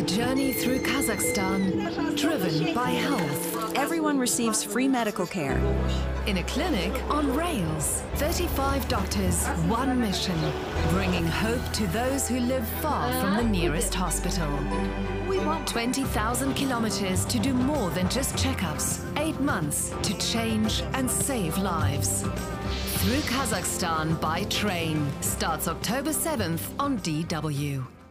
journey through Kazakhstan, driven by health. Everyone receives free medical care. In a clinic on rails, 35 doctors, one mission, bringing hope to those who live far from the nearest hospital. 20,000 kilometers to do more than just checkups. 8 months to change and save lives. Through Kazakhstan by train starts October 7th on DW.